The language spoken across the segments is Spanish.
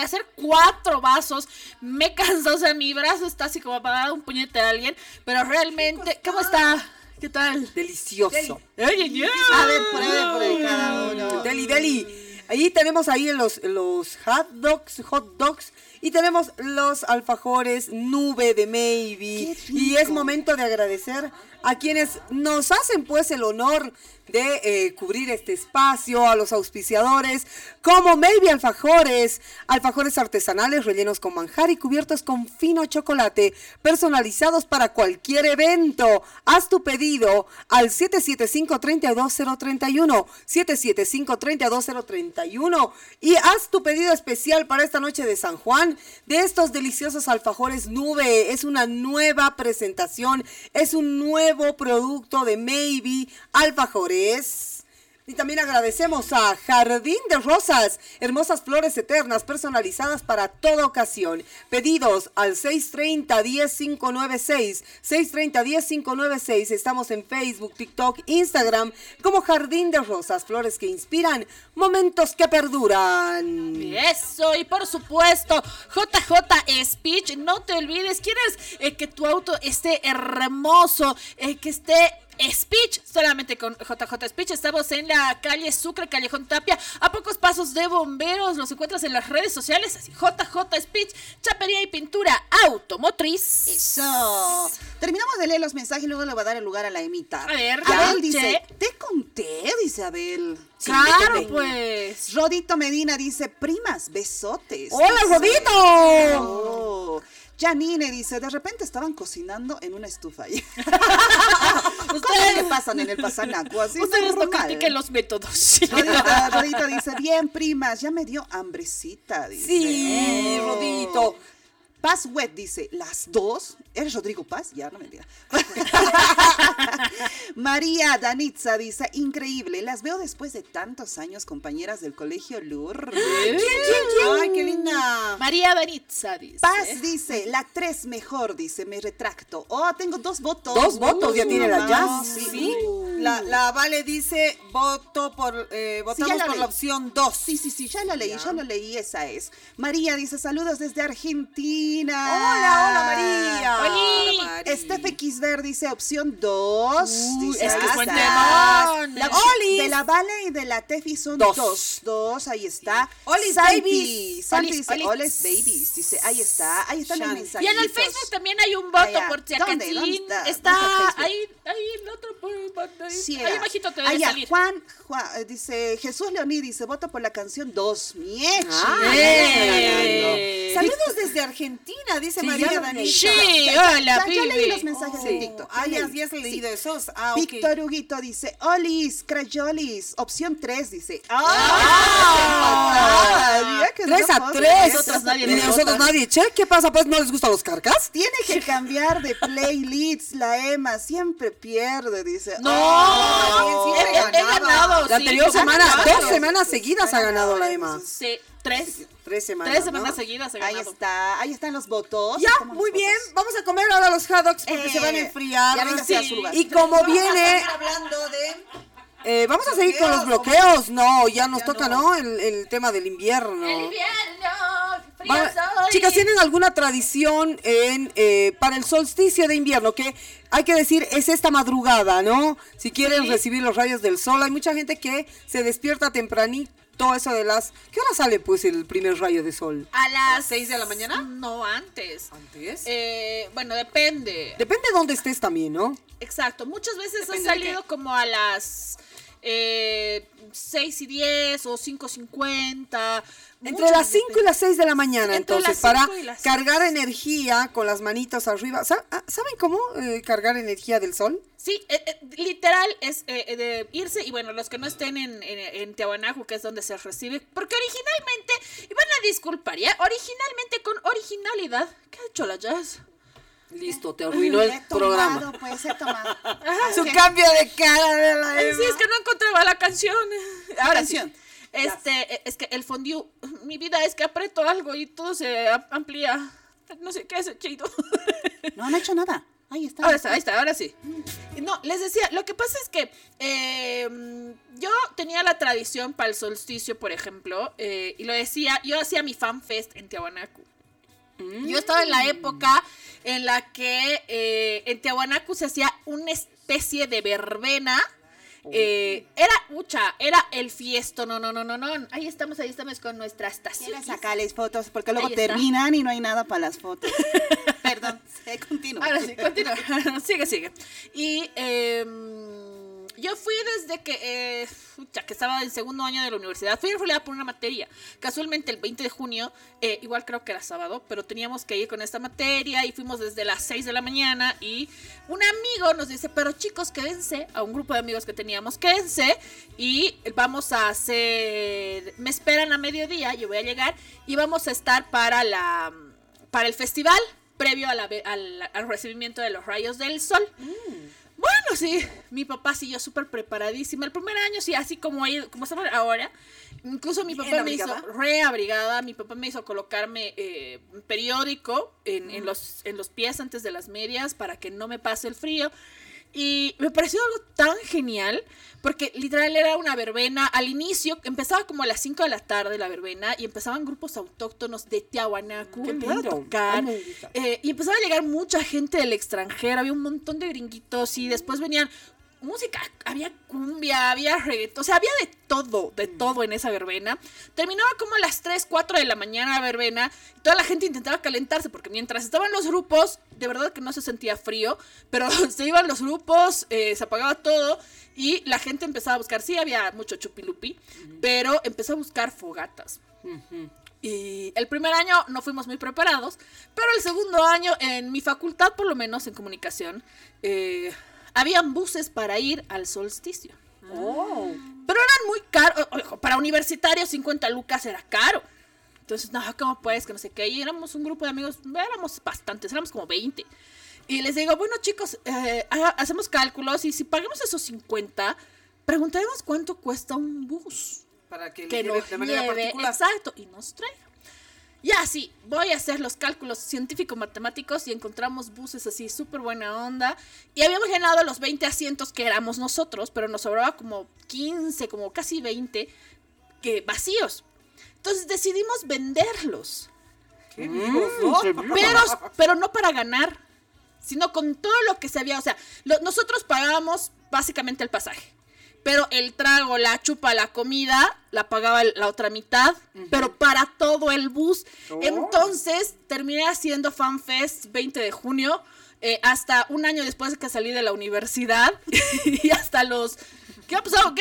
hacer 4 vasos. Me canso, o sea, mi brazo está así como para dar un puñete a alguien, pero realmente, ¿cómo está? ¿Qué tal? Delicioso. Ay. A ver, por ahí cada uno. Deli. Ahí tenemos los hot dogs y tenemos los alfajores nube de Maybe. Y es momento de agradecer a quienes nos hacen pues el honor de cubrir este espacio, a los auspiciadores como Maybe alfajores artesanales rellenos con manjar y cubiertos con fino chocolate, personalizados para cualquier evento. Haz tu pedido al 775-32031, 775-32031 y haz tu pedido especial para esta noche de San Juan de estos deliciosos alfajores nube. Es una nueva presentación, es un nuevo producto de Maybe alfajores. Y también agradecemos a Jardín de Rosas, hermosas flores eternas personalizadas para toda ocasión. Pedidos al 630-10596, 630-10596. Estamos en Facebook, TikTok, Instagram como Jardín de Rosas, flores que inspiran, momentos que perduran. Eso, y por supuesto, JJ Speech, no te olvides, ¿quieres que tu auto esté hermoso, que esté Speech, solamente con JJ Speech? Estamos en la calle Sucre, Callejón Tapia, a pocos pasos de Bomberos. Los encuentras en las redes sociales, así JJ Speech, chapería y pintura automotriz. Eso. Terminamos de leer los mensajes y luego le va a dar el lugar a la Emita. A ver, Abel dice, te conté, dice Abel. Sí, claro, pues. Rodito Medina dice, primas, besotes. ¡Hola, Rodito! Oh. Janine dice, de repente estaban cocinando en una estufa. Ustedes le pasan en el pasanaco, así ustedes no critiquen los métodos. Rodito dice, bien, primas, ya me dio hambrecita. Dice. Sí, Rodito. Paz Wet dice, ¿las dos? ¿Eres Rodrigo Paz? Ya, no mentira. María Danitza dice, increíble, las veo después de tantos años, compañeras del colegio Lur. ¿Quién? Ay, qué linda. María Danitza dice. Paz dice, la 3 mejor, dice, me retracto. Oh, tengo 2 votos. 2 votos ya tiene la Jazz. Sí. La Vale dice, votamos por la opción 2. Sí, ya lo leí, esa es. María dice, saludos desde Argentina. Hola, María. ¡Oli! Estefe Kisber dice, opción 2. Dice, es que ahí fue está. temón. De la Vale y de la Tefi son 2, ahí está. Olis Santi Babies. dice, Olis Babies. Dice, ahí están los mensajitos. Y en el Facebook también hay un voto, Allá. por si ¿Dónde? acaso. ¿Dónde está? Está Facebook. ahí el otro. Sí, ahí abajito te debe allá, salir. Juan, dice, Jesús Leoní dice, voto por la canción 2. Miechi. Saludos desde Argentina, dice Sí, María ya lo Daniela. leí. Sí, Ya hola, leí los pibe. mensajes en TikTok. Ya has leído esos. Ok. Víctor Huguito dice, Olis, Crayolis, opción 3, dice. Mira que 3-3. Nosotros nadie Y de nos nosotros vota. nadie. Che, ¿qué pasa? Pues, ¿no les gustan los carcas? Tiene que cambiar de playlists, la Emma siempre pierde, dice. No, siempre he ganado. La sí, anterior he semana, ganado. 2 semanas seguidas ha ganado la Emma. Sí, 3. 3 semanas. 3 semanas ¿no? seguidas he Ahí ganado. está, ahí están los votos. Ya, Estamos muy los bien. votos. Vamos a comer ahora los hot dogs porque se van a enfriar. Ya véngase a su lugar. Y como viene, hablando de vamos a seguir con los bloqueos. No, ya nos toca, ¿no? El tema del invierno. El invierno, frío soy. Chicas, ¿tienen alguna tradición para el solsticio de invierno? Que hay que decir, es esta madrugada, ¿no? Si quieren recibir los rayos del sol. Hay mucha gente que se despierta tempranito, eso de las... ¿Qué hora sale, pues, el primer rayo de sol? A las 6 de la mañana? No, antes. ¿Antes? Bueno, depende. Depende de dónde estés también, ¿no? Exacto. Muchas veces Depende ha de salido como a las 6:10 o 5:50. Entre las 5 y las 6 de la mañana, Entre entonces, las para 5 y las cargar energía con las manitas arriba. ¿Saben cómo cargar energía del sol? Sí, literal es de irse, y bueno, los que no estén en Tiahuanaco, que es donde se recibe, porque originalmente, y van a disculpar, ¿ya? Originalmente, con originalidad, ¿qué ha hecho la Jazz? Listo, te arruinó el programa. Pues he tomado. Su cambio de cara de la Ay, Emma. sí, es que no encontraba la canción. Ahora canción? sí. Es que el fondue, mi vida es que aprieto algo y todo se amplía. No sé qué es, chido. No han hecho nada. Ahí está. Ahí está, ahora sí. No, les decía, lo que pasa es que yo tenía la tradición para el solsticio, por ejemplo, y lo decía, yo hacía mi fan fest en Tiahuanacu. Yo estaba en la época en la que en Tiahuanacu se hacía una especie de verbena. Era el fiesto, no. Ahí estamos con nuestras tacitas. Quiero sacarles fotos porque luego Ahí está. terminan y no hay nada para las fotos. Perdón, continúa. Ahora sí, continúa. Sigue. Y yo fui desde que estaba en segundo año de la universidad. Fui en realidad por una materia. Casualmente el 20 de junio, igual creo que era sábado, pero teníamos que ir con esta materia y fuimos desde las 6 de la mañana y un amigo nos dice, pero chicos, quédense, a un grupo de amigos que teníamos, quédense y vamos a hacer, me esperan a mediodía, yo voy a llegar y vamos a estar para el festival previo al recibimiento de los rayos del sol. Bueno, sí, mi papá sí, yo súper preparadísima. El primer año, sí, así como estamos ahora. Incluso mi papá me hizo reabrigada. Mi papá me hizo colocarme periódico en los pies antes de las medias para que no me pase el frío. Y me pareció algo tan genial, porque literal era una verbena. Al inicio, empezaba como a las 5 de la tarde la verbena, y empezaban grupos autóctonos de Tiahuanacu, empezaban a tocar, y empezaba a llegar mucha gente del extranjero, había un montón de gringuitos, y después venían música, había cumbia, había reggaetón, o sea, había de todo en esa verbena. Terminaba como a las 3, 4 de la mañana la verbena, y toda la gente intentaba calentarse, porque mientras estaban los grupos, de verdad que no se sentía frío, pero se iban los grupos, se apagaba todo, y la gente empezaba a buscar, sí había mucho chupilupi, pero empezó a buscar fogatas. Y el primer año no fuimos muy preparados, pero el segundo año, en mi facultad, por lo menos en comunicación, habían buses para ir al solsticio. Pero eran muy caros. Para universitarios 50 lucas era caro. Entonces, no, ¿cómo puedes? Que no sé qué. Y éramos un grupo de amigos, éramos bastantes, éramos como 20. Y les digo, bueno chicos, hacemos cálculos y si pagamos esos 50, preguntaremos cuánto cuesta un bus. Para que nos de manera lleve, particular. exacto, y nos traiga. Ya, sí, voy a hacer los cálculos científico-matemáticos y encontramos buses así, súper buena onda. Y habíamos llenado los 20 asientos que éramos nosotros, pero nos sobraba como 15, como casi 20 vacíos. Entonces decidimos venderlos. ¡Qué vivos, ¿no? Pero no para ganar, sino con todo lo que se había. O sea, nosotros pagábamos básicamente el pasaje. Pero el trago, la chupa, la comida, la pagaba la otra mitad, pero para todo el bus. Entonces, terminé haciendo FanFest 20 de junio, hasta un año después de que salí de la universidad, y hasta los... ¿Qué ha pasado?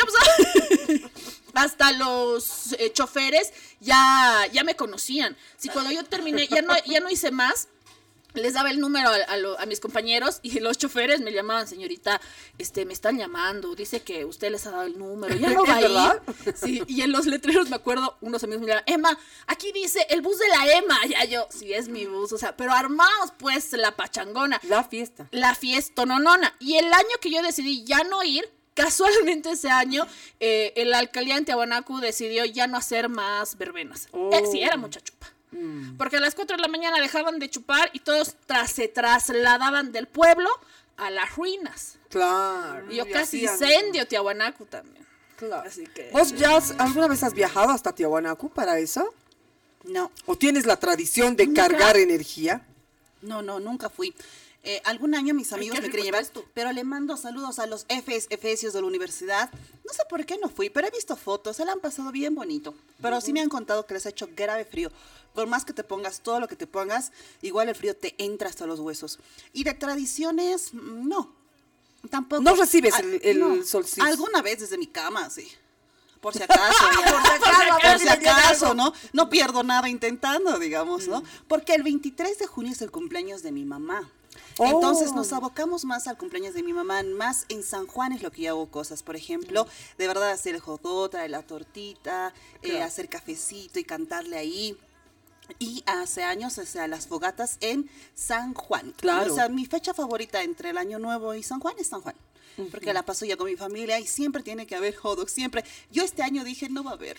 Hasta los choferes ya me conocían. Si cuando yo terminé, ya no hice más, les daba el número a mis compañeros y los choferes me llamaban, señorita, me están llamando, dice que usted les ha dado el número, ya no va a ir. Sí, y en los letreros me acuerdo, unos amigos me llamaban, Emma, aquí dice el bus de la Emma, ya yo, sí es mi bus, o sea, pero armamos pues la pachangona. La fiesta nonona. Y el año que yo decidí ya no ir, casualmente ese año, la alcaldía de Tiahuanacu decidió ya no hacer más verbenas. Sí, era mucha chupa. Porque a las 4 de la mañana dejaban de chupar y todos se trasladaban del pueblo a las ruinas. Claro. Y yo casi incendio Tiahuanacu también. Claro. Así que... ¿Vos alguna vez has viajado hasta Tiahuanacu para eso? No. ¿O tienes la tradición de cargar energía? No, nunca fui. Algún año mis amigos qué me rico querían llevar, está esto. pero le mando saludos a los efesios de la universidad. No sé por qué no fui, pero he visto fotos, se la han pasado bien bonito. Pero sí me han contado que les ha hecho grave frío. Por más que te pongas todo lo que te pongas, igual el frío te entra hasta los huesos. Y de tradiciones, no. Tampoco. ¿No recibes el solsticio? Alguna vez desde mi cama, sí. Por si acaso, Por si acaso, ¿no? No pierdo nada intentando, digamos, ¿no? Porque el 23 de junio es el cumpleaños de mi mamá. Entonces nos abocamos más al cumpleaños de mi mamá, más en San Juan es lo que yo hago cosas, por ejemplo, de verdad hacer el hot dog, traer la tortita, hacer cafecito y cantarle ahí. Y hace años, o sea, las fogatas en San Juan. Claro. O sea, mi fecha favorita entre el Año Nuevo y San Juan es San Juan. Porque la paso ya con mi familia y siempre tiene que haber hot dog, siempre. Yo este año dije, no va a haber.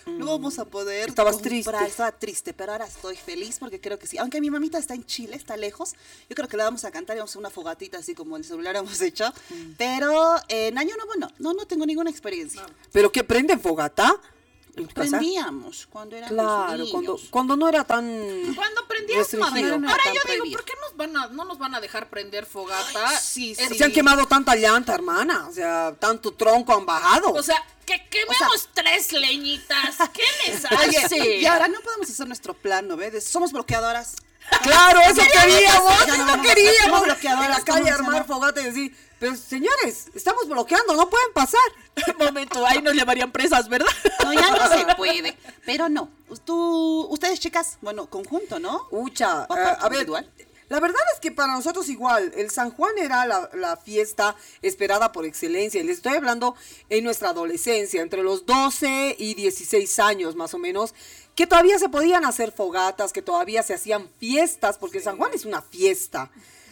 no vamos a poder Estabas comprar. triste. Estaba triste, pero ahora estoy feliz porque creo que sí. Aunque mi mamita está en Chile, está lejos, yo creo que la vamos a cantar y vamos a hacer una fogatita así como el celular hemos hecho. Pero en Año Nuevo no tengo ninguna experiencia. ¿Pero qué prenden fogata? ¿En tu casa? Prendíamos cuando éramos Claro, niños. cuando no era tan... Cuando prendíamos Restringido. madera. Ahora Tan yo digo, prohibido. ¿por qué no nos van a dejar prender fogata? Sí, Es- sí. Se han quemado tanta llanta, hermana. O sea, tanto tronco han bajado. O sea, que quememos 3 leñitas. ¿Qué les hace? Oye, y ahora no podemos hacer nuestro plan, ¿no ves? Somos bloqueadoras. Claro, eso queríamos, Ya no eso vamos a queríamos. hacer bloqueadoras, En la calle ¿cómo se armar llama? fogata y decir, pero señores, estamos bloqueando, no pueden pasar. Un momento, ahí nos llamarían presas, ¿verdad? No, ya no se puede. Pero no. Ustedes, chicas, bueno, conjunto, ¿no? Ucha, ¿O a ver, individual? la verdad es que para nosotros igual, el San Juan era la fiesta esperada por excelencia. Y les estoy hablando en nuestra adolescencia, entre los 12 y 16 años más o menos, que todavía se podían hacer fogatas, que todavía se hacían fiestas, porque San Juan es una fiesta.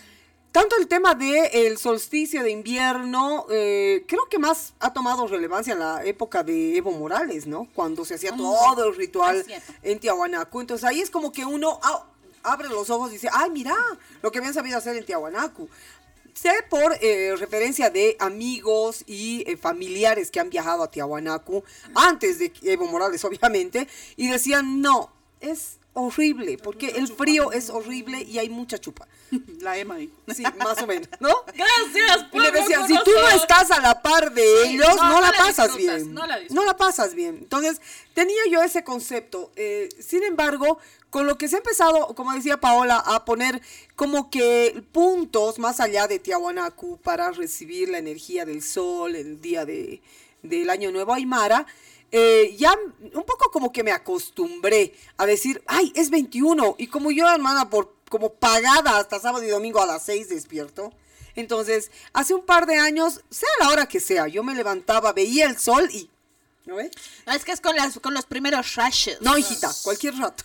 Tanto el tema del solsticio de invierno, creo que más ha tomado relevancia en la época de Evo Morales, ¿no? Cuando se hacía todo el ritual es cierto. en Tiahuanaco. Entonces ahí es como que uno abre los ojos y dice, ay, mira, lo que habían sabido hacer en Tiahuanaco. Sé por referencia de amigos y familiares que han viajado a Tiahuanaco, antes de Evo Morales, obviamente, y decían, no, es horrible, porque el frío es horrible y hay mucha chupa. La Emma ahí. Sí, más o menos, ¿no? Gracias, Y le pueblo decían, si tú no conocedor. estás a la par de Sí, ellos, no no la la pasas disfrutas, bien. no la disfrutas. No la pasas bien. Entonces, tenía yo ese concepto. Sin embargo, con lo que se ha empezado, como decía Paola, a poner como que puntos más allá de Tiahuanaco para recibir la energía del sol el día del Año Nuevo Aymara, ya un poco como que me acostumbré a decir, ay, es 21. Y como yo, hermana, como pagada hasta sábado y domingo a las 6 despierto. Entonces, hace un par de años, sea la hora que sea, yo me levantaba, veía el sol y... ¿No ves? No, es que es con los primeros rashes. No, hijita, cualquier rato.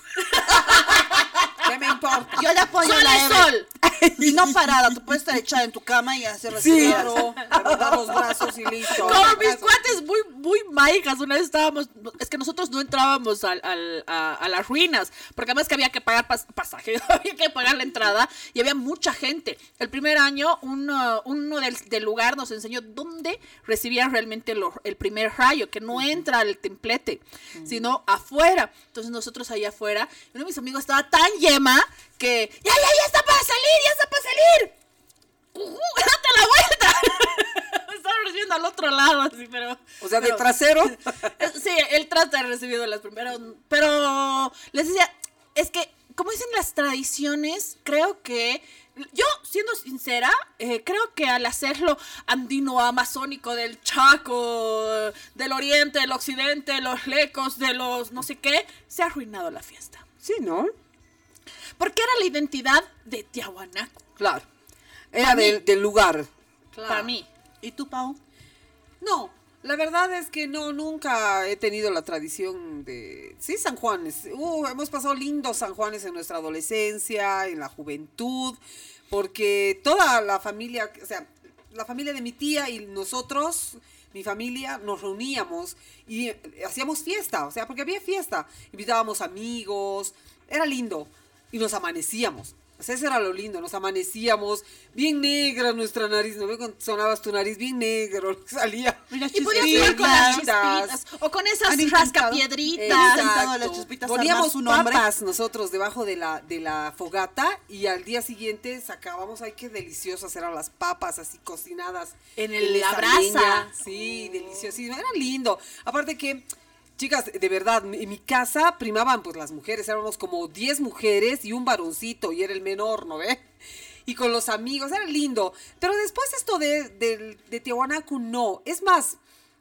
¿Qué me importa? Yo le apoyo Sol a la es Eve. sol. Y no parada, tú puedes estar echada en tu cama y hacer Sí, residuos. claro, levantar los brazos y listo. Como mis cuates muy maicas, una vez estábamos, es que nosotros no entrábamos a las ruinas, porque además que había que pagar pasaje, había que pagar la entrada y había mucha gente. El primer año uno del lugar nos enseñó dónde recibían realmente el primer rayo, que no entra al templete, sino afuera. Entonces nosotros allá afuera, uno de mis amigos estaba tan yema que ya está para salir. ¡Date la vuelta! Estaba recibiendo al otro lado, así, pero... O sea, de trasero. Sí, él trata de recibir de las primeras, pero les decía, es que, como dicen las tradiciones, creo que, yo siendo sincera, creo que al hacerlo andino, amazónico, del Chaco, del oriente, del occidente, los lecos, de los no sé qué, se ha arruinado la fiesta. Sí, ¿no? Porque era la identidad de Tiahuanaco, Claro. Era del lugar. para mí. ¿Y tú, Pau? No, la verdad es que no, nunca he tenido la tradición de... Sí, San Juanes. Hemos pasado lindos San Juanes en nuestra adolescencia, en la juventud, porque toda la familia, o sea, la familia de mi tía y nosotros, mi familia, nos reuníamos y hacíamos fiesta, o sea, porque había fiesta. Invitábamos amigos, era lindo y nos amanecíamos. O sea, eso era lo lindo, nos amanecíamos, bien negra nuestra nariz, ¿no ves? Cuando sonabas tu nariz, bien negro, salía. Y podías jugar con las chispitas, o con esas ¿Han intentado? rascapiedritas. ¿Han intentado las chispitas Poníamos armar su nombre? papas nosotros debajo de la fogata y al día siguiente sacábamos, ay, qué deliciosas eran las papas así cocinadas En la esa brasa. leña. Sí, deliciosísimo, era lindo. Aparte que, chicas, de verdad, en mi casa primaban pues las mujeres, éramos como 10 mujeres y un varoncito y era el menor, ¿no ve? Y con los amigos, era lindo. Pero después esto de Tiahuanaco, no. Es más,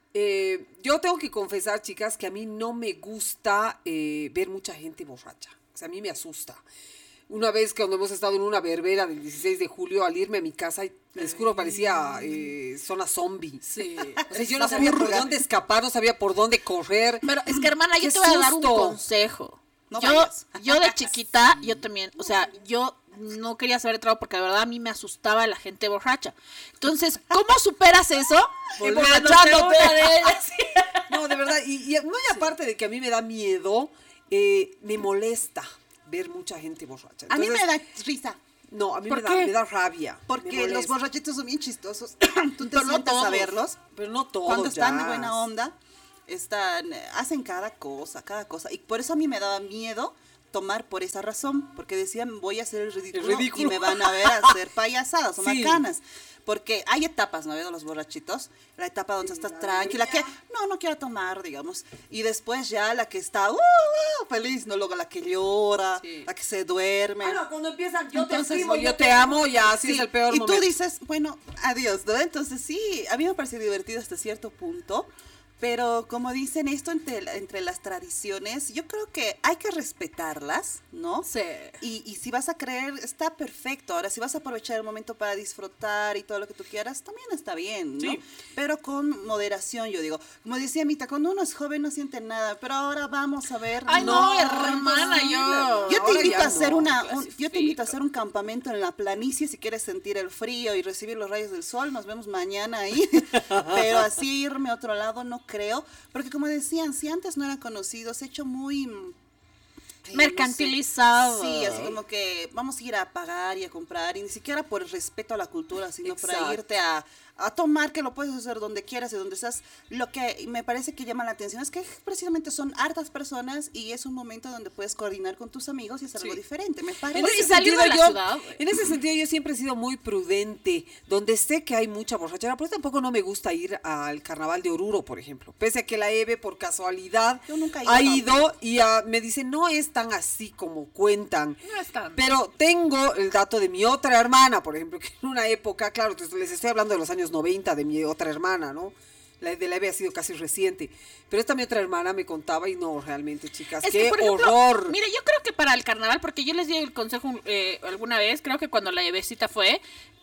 yo tengo que confesar, chicas, que a mí no me gusta ver mucha gente borracha. O sea, a mí me asusta. Una vez cuando hemos estado en una verbena del 16 de julio, al irme a mi casa, les juro, parecía zona zombie. Sí. O sea, yo no sabía por dónde escapar, no sabía por dónde correr. Pero es que, hermana, yo ¡Qué te voy a dar un susto! consejo. No yo, vayas. yo de chiquita, yo también, o sea, yo no quería saber de trago porque de verdad a mí me asustaba la gente borracha. Entonces, ¿cómo superas eso? Emborrachándote. Una de ellas. No, de verdad, y muy aparte de que a mí me da miedo, me molesta ver mucha gente borracha. A mí Entonces, me da risa. No, a mí ¿Por me qué? da rabia. me Porque molesta. los borrachitos son bien chistosos. Tú te Pero no sientas a todos. verlos. Pero no todos. Cuando están de ya. buena onda, hacen cada cosa. Y por eso a mí me daba miedo tomar por esa razón. Porque decían, voy a hacer el ridículo. Y me van a ver a hacer payasadas o Sí. macanas. Porque hay etapas, ¿no? De los borrachitos. La etapa donde estás tranquila, que no quiero tomar, digamos. Y después ya la que está feliz, ¿no? Luego la que llora, Sí. la que se duerme. Bueno, cuando empiezan, yo te Entonces, estimo, yo te amo, ya así Sí, es el peor y momento. tú dices, bueno, adiós, ¿no? Entonces sí, a mí me parece divertido hasta cierto punto, pero como dicen esto entre las tradiciones, yo creo que hay que respetarlas, ¿no? Sí. Y si vas a creer, está perfecto. Ahora, si vas a aprovechar el momento para disfrutar y todo lo que tú quieras, también está bien, ¿no? Sí. Pero con moderación, yo digo. Como decía Mita, cuando uno es joven no siente nada, pero ahora vamos a ver. Ay, no, hermana, yo Yo te Ahora invito ya a hacer no, yo te invito a hacer un campamento en la planicie si quieres sentir el frío y recibir los rayos del sol. Nos vemos mañana ahí. Pero así irme a otro lado no creo, porque como decían, si antes no eran conocidos, hecho muy mercantilizado. Sí, así como que vamos a ir a pagar y a comprar, y ni siquiera por el respeto a la cultura, sino Exacto. para irte a tomar, que lo puedes hacer donde quieras y donde estás. Lo que me parece que llama la atención es que precisamente son hartas personas y es un momento donde puedes coordinar con tus amigos y hacer algo diferente. Me parece. Oye, y salir de la ciudad, güey. En ese sentido yo siempre he sido muy prudente, donde sé que hay mucha borrachera, pero tampoco no me gusta ir al carnaval de Oruro, por ejemplo. Pese a que la Eve, por casualidad, Yo nunca he ha ido. ido y me dice, no es tan así como cuentan. No es tan. Pero tengo el dato de mi otra hermana, por ejemplo, que en una época, claro, les estoy hablando de los años 90, de mi otra hermana, ¿no? La de la Eve ha sido casi reciente. Pero esta mi otra hermana me contaba y no, realmente, chicas, Es qué que, por ejemplo, horror. Mire, yo creo que para el carnaval, porque yo les di el consejo alguna vez, creo que cuando la Evecita fue,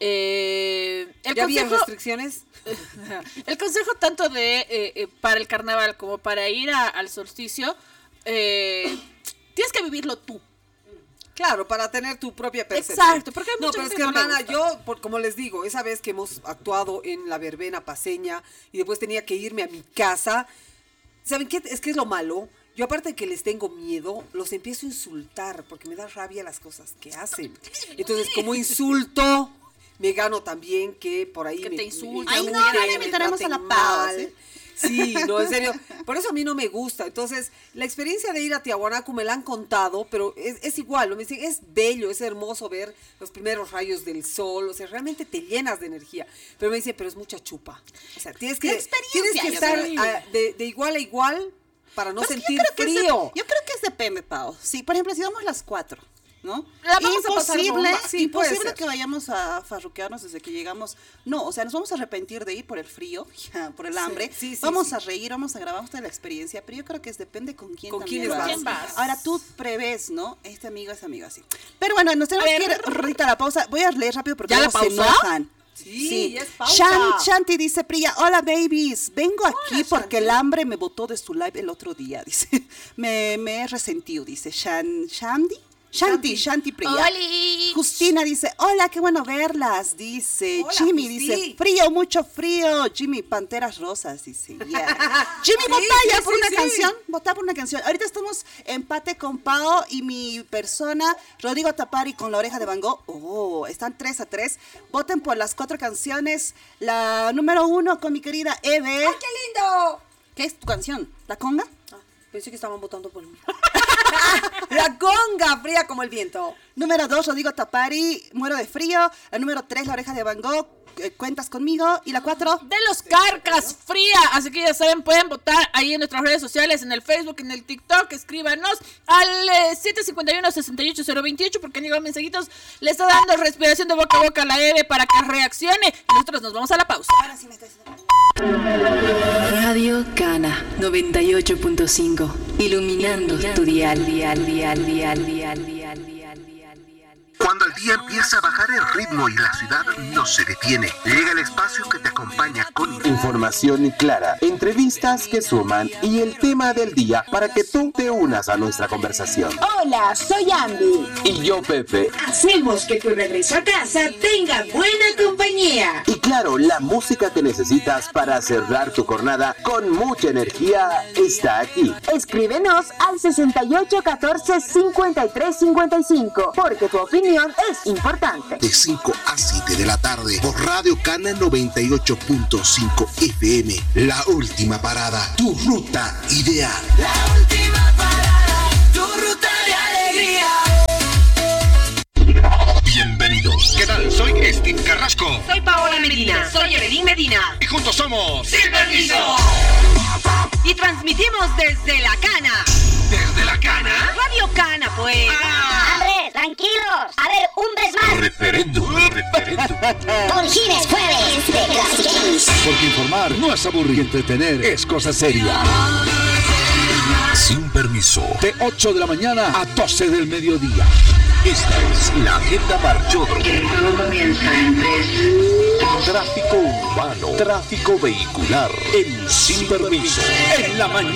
el ¿Ya había consejo, restricciones? el consejo tanto de para el carnaval como para ir al solsticio, tienes que vivirlo tú. Claro, para tener tu propia percepción. Exacto, porque hay no, mucha pero es gente que que no le hermana, gusta. yo, como les digo, esa vez que hemos actuado en la verbena paseña y después tenía que irme a mi casa, ¿saben qué? Es que es lo malo. Yo aparte de que les tengo miedo, los empiezo a insultar porque me da rabia las cosas que hacen. Entonces, como insulto, me gano también que por ahí Que me te insulten. Ay, no, me no le invitaremos a la traten Pau, mal. ¿sí? Sí, no, en serio. Por eso a mí no me gusta. Entonces, la experiencia de ir a Tiahuanaco me la han contado, pero es igual. ¿No? Me dicen, es bello, es hermoso ver los primeros rayos del sol. O sea, realmente te llenas de energía. Pero me dicen, pero es mucha chupa. O sea, tienes que estar sí. de igual a igual para no Pues que yo sentir creo que frío. yo creo que depende, Pau. Sí, por ejemplo, si vamos las 4, ¿no? La vamos a pasar bomba. Sí, puede imposible ser. que vayamos a farruquearnos desde que llegamos. No, o sea, nos vamos a arrepentir de ir por el frío, por el hambre. sí, vamos sí. a reír, vamos a grabar toda la experiencia, pero yo creo que depende con quién ¿Con también quiénes vas. vas? ¿Quién vas? Ahora tú prevés, ¿no? Este amigo es amigo así. Pero bueno, nos tenemos A que ver. ir ahorita a la pausa. Voy a leer rápido porque ¿Ya la luego se pausa? enojan. Sí, ya es pausa. Shanti dice, Priya, hola babies, vengo aquí Hola, porque Shanti. el hambre me botó de su live el otro día, dice. Me he resentido, dice. Shanti Priya. ¡Oli! Justina dice, hola, qué bueno verlas, dice. Hola, Jimmy Justi. dice, frío, mucho frío. Jimmy, Panteras Rosas, dice. Yeah. Jimmy, Sí, vota ya sí, por sí, una sí. canción. Vota por una canción. Ahorita estamos empate con Pao y mi persona, Rodrigo Tapari con La Oreja de Van Gogh. Oh, están 3-3. Voten por las 4 canciones. La número 1 con mi querida Eve. ¡Ay, qué lindo! ¿Qué es tu canción? ¿La conga? Pensé que estaban votando por mí. La conga, fría como el viento. Número 2, Rodrigo Tapari, Muero de frío. La número 3, La Oreja de Van Gogh, Cuentas conmigo. Y la 4, De los Carcas, fría. Así que ya saben, pueden votar ahí en nuestras redes sociales, en el Facebook, en el TikTok. Escríbanos al 751-68028 porque han llegado mensajitos. Le está dando respiración de boca a boca a la Eve para que reaccione. Y nosotros nos vamos a la pausa. ahora sí me estás diciendo. Radio Cana 98.5. Iluminando tu dial. Cuando el día empieza a bajar el ritmo y la ciudad no se detiene, llega el espacio que te acompaña con información clara, entrevistas que suman y el tema del día para que tú te unas a nuestra conversación. Hola, soy Andy. Y yo, Pepe. Hacemos que tu regreso a casa tenga buena compañía. Y claro, la música que necesitas para cerrar tu jornada con mucha energía está aquí. Escríbenos al 6814-5355, porque tu opinión es importante. de 5 a 7 de la tarde por Radio Cana 98.5 FM. La última parada, tu ruta ideal. La última parada, tu ruta de alegría. Bienvenidos. ¿Qué tal? Soy Steve Carrasco. Soy Paola Medina. Soy Evelyn Medina. Y juntos somos Sin Permiso. Y transmitimos desde La Cana. ¿Desde La Cana? Radio Cana, pues. Andrés, tranquilos. A ver, un vez más. Referéndum. Por fin es jueves de Classic Games. Porque informar no es aburrir y entretener es cosa seria. Sin Permiso. De 8 de la mañana a 12 del mediodía. Esta es la agenda Marchódromo. Todo comienza en 3. Tráfico urbano, tráfico vehicular en Sin Permiso. En la mañana.